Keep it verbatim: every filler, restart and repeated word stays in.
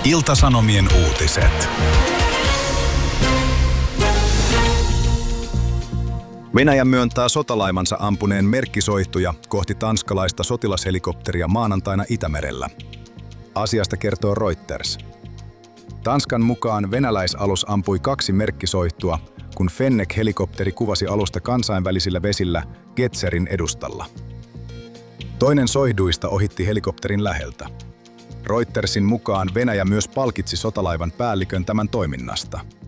Ilta-Sanomien uutiset. Venäjä myöntää sotalaivansa ampuneen merkkisoihtuja kohti tanskalaista sotilashelikopteria maanantaina Itämerellä. Asiasta kertoo Reuters. Tanskan mukaan venäläisalus ampui kaksi merkkisoihtua, kun Fennek-helikopteri kuvasi alusta kansainvälisillä vesillä Getzerin edustalla. Toinen soihduista ohitti helikopterin läheltä. Reutersin mukaan Venäjä myös palkitsi sotalaivan päällikön tämän toiminnasta.